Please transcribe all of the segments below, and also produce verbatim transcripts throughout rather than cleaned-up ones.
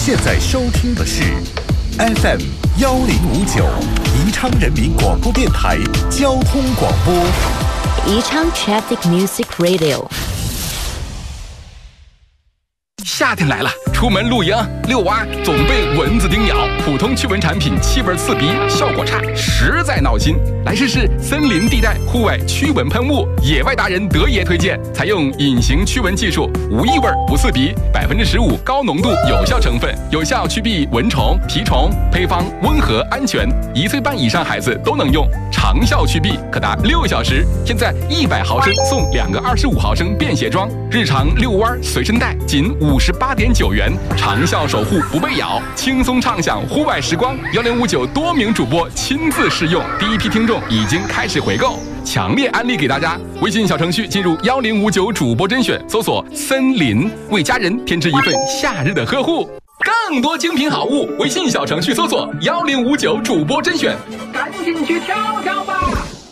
现在收听的是 F M 幺零五九宜昌人民广播电台交通广播， 宜昌 Traffic Music Radio。 夏天来了，出门露营遛娃总被蚊子叮咬，普通驱蚊产品气味刺鼻，效果差，实在闹心。来试试森林地带户外驱蚊喷雾，野外达人德爷推荐，采用隐形驱蚊技术，无异味不刺鼻，百分之十五高浓度有效成分，有效驱避蚊虫、蜱虫，配方温和安全，一岁半以上孩子都能用，长效驱避可达六小时。现在一百毫升送两个二十五毫升便携装，日常遛弯随身带，仅五十八点九元，长效守护不被咬，轻松畅享户外时光。幺零五九多名主播亲自试用，第一批听众已经开始回购，强烈安利给大家。微信小程序进入幺零五九主播甄选，搜索森林，为家人添置一份夏日的呵护。更多精品好物，微信小程序搜索幺零五九主播甄选，赶紧去挑挑吧。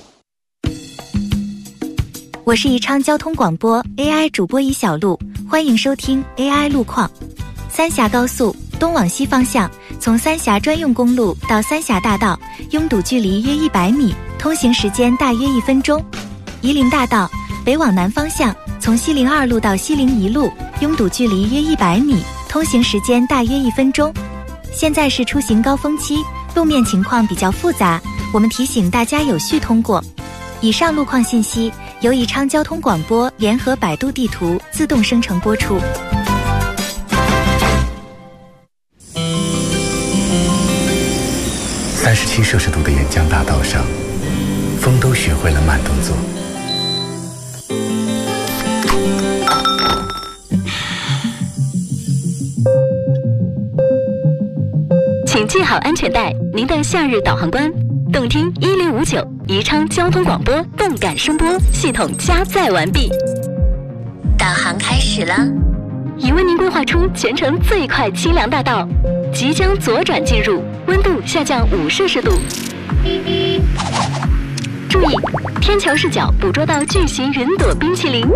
我是宜昌交通广播 A I 主播宜小璐，欢迎收听 A I 路况。三峡高速东往西方向，从三峡专用公路到三峡大道，拥堵距离约一百米，通行时间大约一分钟。夷陵大道北往南方向，从西陵二路到西陵一路，拥堵距离约一百米，通行时间大约一分钟。现在是出行高峰期，路面情况比较复杂，我们提醒大家有序通过。以上路况信息由宜昌交通广播联合百度地图自动生成播出。 三十七摄氏度的沿江大道上，风都学会了慢动作。 请系好安全带，您的夏日导航官。动听一零五九宜昌交通广播动感声波系统加载完毕， 导航开始了， 已为您规划出全程最快清凉大道，即将左转进入，温度下降五摄氏度。注意，天桥视角捕捉到巨型云朵冰淇淋。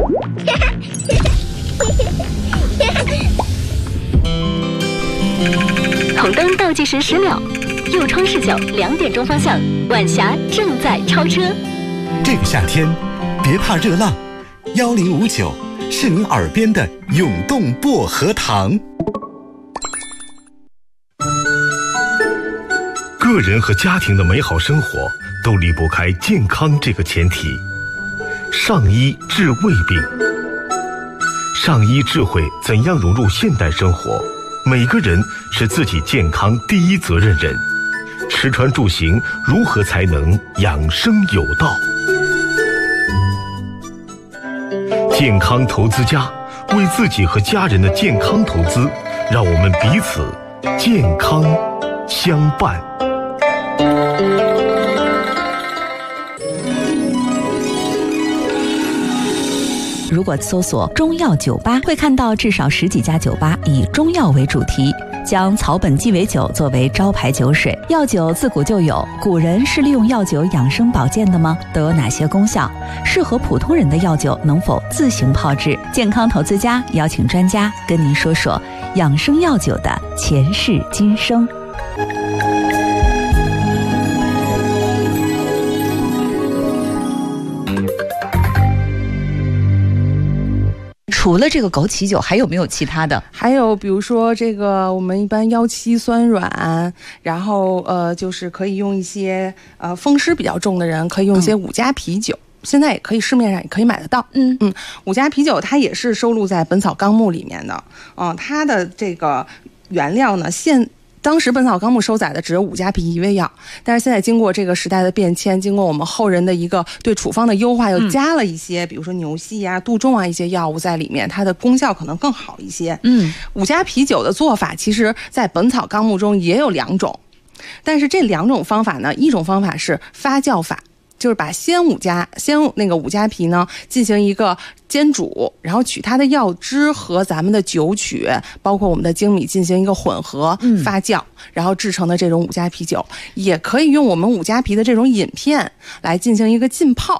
红灯倒计时十秒。右窗视角两点钟方向，晚霞正在超车。 这个夏天，别怕热浪，幺零五九是你耳边的涌动薄荷糖。 个人和家庭的美好生活都离不开健康这个前提。上医治胃病，上医智慧怎样融入现代生活？每个人是自己健康第一责任人。吃穿住行如何才能养生有道？健康投资家，为自己和家人的健康投资，让我们彼此健康相伴。 如果搜索中药酒吧，会看到至少十几家酒吧以中药为主题，将草本鸡尾酒作为招牌酒水。药酒自古就有，古人是利用药酒养生保健的吗？都有哪些功效？适合普通人的药酒能否自行泡制？健康投资家邀请专家跟您说说养生药酒的前世今生。除了这个枸杞酒，还有没有其他的？ 还有比如说这个我们一般腰膝酸软，然后呃就是可以用一些呃风湿比较重的人可以用一些五加啤酒、嗯、现在也可以市面上也可以买得到。嗯嗯，五加啤酒它也是收录在《本草纲目》里面的，嗯、呃，它的这个原料呢现。当时《本草纲目》收载的只有五加皮一味药，但是现在经过这个时代的变迁，经过我们后人的一个对处方的优化，又加了一些、嗯、比如说牛膝啊、杜仲啊一些药物在里面，它的功效可能更好一些。嗯，五加啤酒的做法其实在《本草纲目》中也有两种，但是这两种方法呢，一种方法是发酵法，就是把鲜五加鲜那个五加皮呢进行一个煎煮，然后取它的药汁和咱们的酒曲，包括我们的精米进行一个混合发酵、嗯、然后制成的这种五加啤酒，也可以用我们五加皮的这种饮片来进行一个浸泡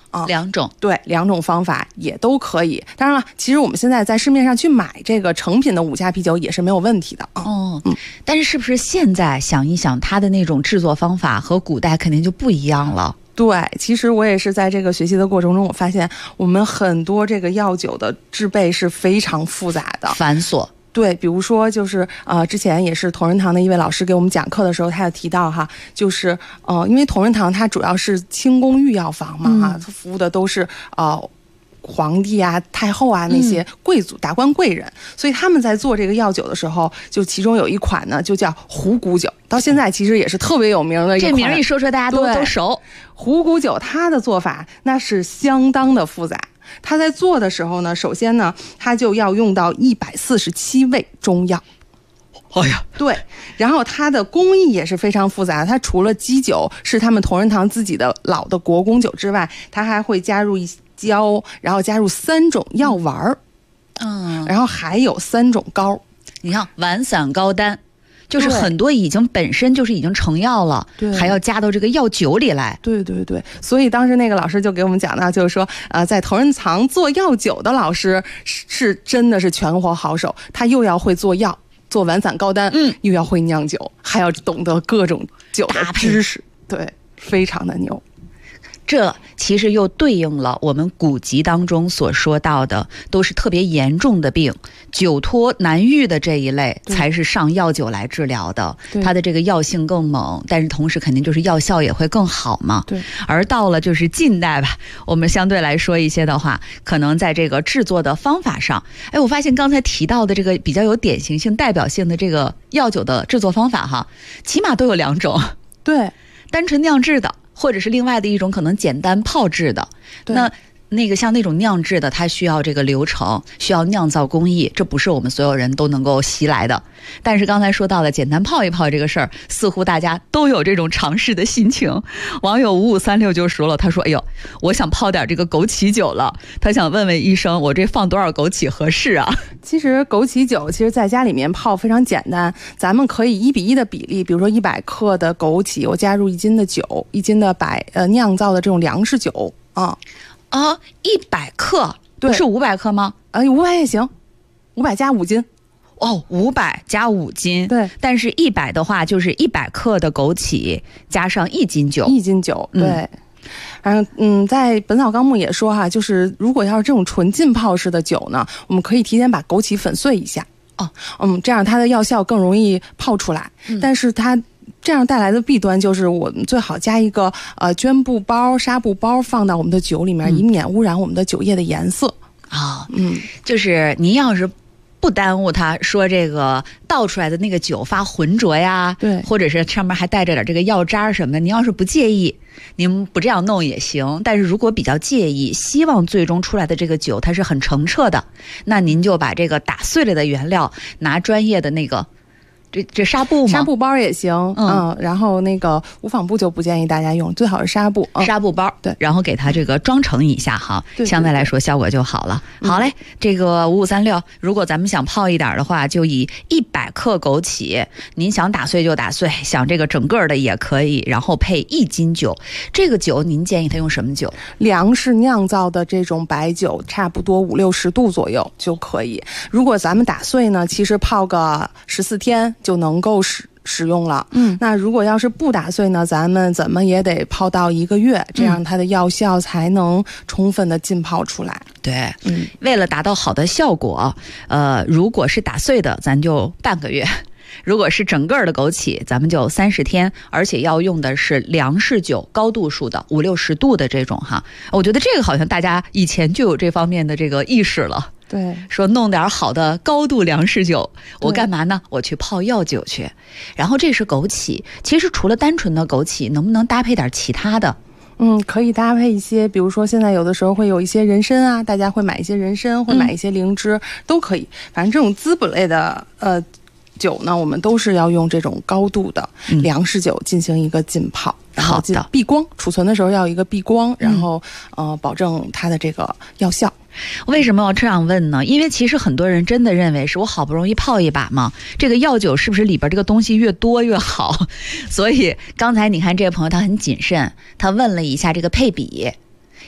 啊， 两种， 对，两种方法也都可以。当然了，其实我们现在在市面上去买这个成品的五加啤酒也是没有问题的啊。 哦，嗯，但是是不是现在想一想，它的那种制作方法和古代肯定就不一样了？ 对，其实我也是在这个学习的过程中，我发现我们很多这个药酒的制备是非常复杂的、 繁琐。 对，比如说就是呃，之前也是同仁堂的一位老师给我们讲课的时候，他有提到哈，就是呃，因为同仁堂它主要是清宫御药房嘛哈，它、嗯、服务的都是呃皇帝啊、太后啊那些贵族、达官贵人，嗯、所以他们在做这个药酒的时候，就其中有一款呢，就叫虎骨酒，到现在其实也是特别有名的一款。 这名一说出来，大家都都熟。 虎骨酒它的做法那是相当的复杂。他在做的时候呢，首先呢，他就要用到一百四十七味中药。 哎呀， 对，然后它的工艺也是非常复杂。它除了基酒是他们同仁堂自己的老的国供酒之外，它还会加入一胶，然后加入三种药丸儿，嗯，然后还有三种膏。 你看，丸散膏丹。就是很多已经本身就是已经成药了，对，还要加到这个药酒里来。 对对对，所以当时那个老师就给我们讲到，就是说，呃，在同仁堂做药酒的老师是是真的是全活好手，他又要会做药，做丸散膏丹，嗯，又要会酿酒，还要懂得各种酒的知识，对，非常的牛。 这其实又对应了我们古籍当中所说到的，都是特别严重的病，久拖难愈的这一类，才是上药酒来治疗的。它的这个药性更猛，但是同时肯定就是药效也会更好嘛。对。而到了就是近代吧，我们相对来说一些的话，可能在这个制作的方法上，哎，我发现刚才提到的这个比较有典型性、代表性的这个药酒的制作方法哈，起码都有两种。 对， 单纯酿制的。或者是另外的一种可能简单泡制的，那那个像那种酿制的，它需要这个流程，需要酿造工艺，这不是我们所有人都能够习来的。但是刚才说到的简单泡一泡这个事儿，似乎大家都有这种尝试的心情。网友五五三六就说了，他说：“哎呦，我想泡点这个枸杞酒了。”他想问问医生，我这放多少枸杞合适啊？ 其实枸杞酒，其实在家里面泡非常简单，咱们可以一比一的比例，比如说一百克的枸杞，我加入一斤的酒，一斤的白呃酿造的这种粮食酒啊。 啊，一百克，不是五百克吗？ 啊，五百也行，五百加五斤。 哦，五百加五斤， 对。 但是一百的话，就是一百克的枸杞加上一斤酒， 一斤酒，对。嗯嗯，在《本草纲目》也说哈，就是如果要是这种纯浸泡式的酒呢，我们可以提前把枸杞粉碎一下。哦，嗯，这样它的药效更容易泡出来。嗯、但是它这样带来的弊端就是，我们最好加一个呃绢布包、纱布包放到我们的酒里面，嗯、以免污染我们的酒液的颜色。 啊、哦，嗯，就是您要是不耽误它说这个倒出来的那个酒发浑浊呀， 对， 或者是上面还带着点这个药渣什么的，您要是不介意，您不这样弄也行。但是如果比较介意，希望最终出来的这个酒它是很澄澈的，那您就把这个打碎了的原料拿专业的那个这这纱布吗？ 纱布包也行，嗯，嗯然后那个无纺布就不建议大家用，最好是纱布，嗯、 纱布包，对，然后给它这个装成一下哈，对对对相对来说效果就好了。嗯、好嘞，这个五五三六，如果咱们想泡一点的话，就以一百克枸杞，您想打碎就打碎，想这个整个的也可以，然后配一斤酒。这个酒您建议它用什么酒？ 粮食酿造的这种白酒，差不多五六十度左右就可以。如果咱们打碎呢，其实泡个十四天。就能够使使用了，嗯，那如果要是不打碎呢，咱们怎么也得泡到一个月，这样它的药效才能充分的浸泡出来。 对，嗯，为了达到好的效果，呃，如果是打碎的，咱就半个月；如果是整个的枸杞，咱们就三十天，而且要用的是粮食酒，高度数的五六十度的这种哈。我觉得这个好像大家以前就有这方面的这个意识了。 对， 说弄点好的高度粮食酒，我干嘛呢？我去泡药酒去。然后这是枸杞，其实除了单纯的枸杞，能不能搭配点其他的？ 嗯，可以搭配一些，比如说现在有的时候会有一些人参啊，大家会买一些人参，会买一些灵芝，嗯、都可以。反正这种滋补类的呃酒呢，我们都是要用这种高度的粮食酒进行一个浸泡。然后进避光，储存的时候要有一个避光，然后、嗯、呃保证它的这个药效。 为什么要这样问呢？因为其实很多人真的认为是我好不容易泡一把嘛，这个药酒是不是里边这个东西越多越好？所以刚才你看这个朋友他很谨慎，他问了一下这个配比，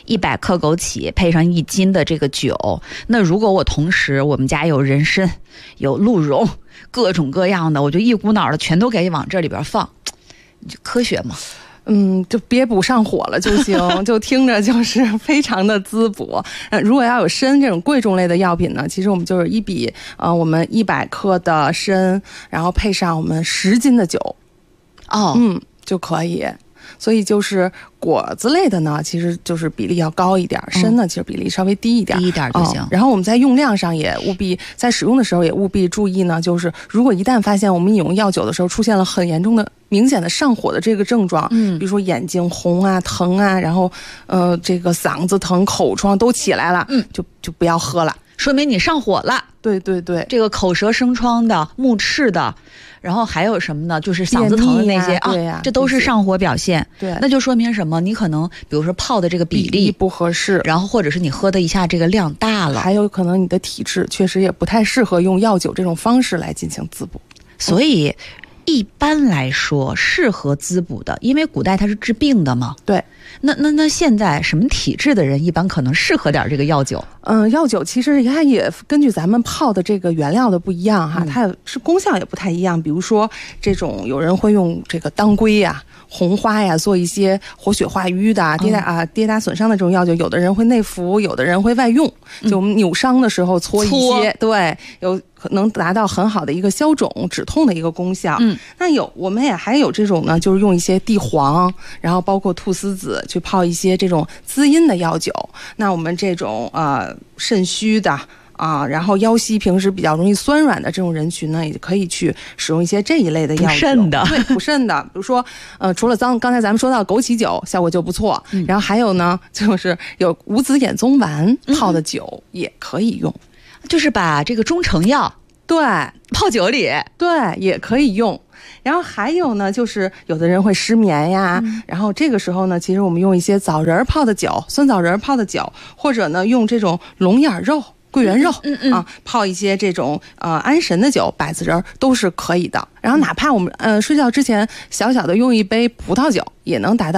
一百克枸杞配上一斤的这个酒，那如果我同时我们家有人参、有鹿茸，各种各样的，我就一股脑的全都给往这里边放，就科学嘛。 嗯，就别补上火了就行，就听着就是非常的滋补。呃，如果要有参这种贵重类的药品呢，其实我们就是一比呃我们一百克的参，然后配上我们十斤的酒， 哦， 嗯就可以。所以就是果子类的呢，其实就是比例要高一点，参呢其实比例稍微低一点， 低一点就行。 嗯、然后我们在用量上也务必在使用的时候也务必注意呢，就是如果一旦发现我们饮用药酒的时候出现了很严重的、明显的上火的这个症状，嗯，比如说眼睛红啊、疼啊，然后呃这个嗓子疼、口疮都起来了，嗯，就就不要喝了， 说明你上火了。 对对对， 这个口舌生疮的、目赤的。然后还有什么呢？就是嗓子疼的那些啊，对呀、 啊，这都是上火表现。 对， 那就说明什么？你可能比如说泡的这个比例, 比例不合适， 然后或者是你喝的一下这个量大了， 还有可能你的体质确实也不太适合用药酒这种方式来进行滋补。 所以一般来说适合滋补的，因为古代它是治病的嘛。 对。 那那那现在什么体质的人一般可能适合点这个药酒？ 嗯，药酒其实它也根据咱们泡的这个原料的不一样哈，嗯、它是功效也不太一样。比如说这种有人会用这个当归呀、红花呀做一些活血化瘀的、跌打啊跌打损伤的这种药酒，有的人会内服，有的人会外用。就我们扭伤的时候搓一些，对，有能达到很好的一个消肿止痛的一个功效。嗯，那有我们也还有这种呢，就是用一些地黄，然后包括菟丝子去泡一些这种滋阴的药酒。那我们这种呃肾虚的啊，然后腰膝平时比较容易酸软的这种人群呢，也可以去使用一些这一类的药酒。 补肾的， 对，补肾的，比如说呃，除了刚刚才咱们说到枸杞酒效果就不错，嗯、然后还有呢，就是有五子衍宗丸泡的酒也可以用， 嗯、就是把这个中成药对泡酒里， 对也可以用。然后还有呢，就是有的人会失眠呀，嗯、然后这个时候呢，其实我们用一些枣仁泡的酒、酸枣仁泡的酒，或者呢用这种龙眼肉、桂圆肉，嗯嗯啊，泡一些这种呃安神的酒、百子仁都是可以的。然后哪怕我们呃睡觉之前小小的用一杯葡萄酒，也能达到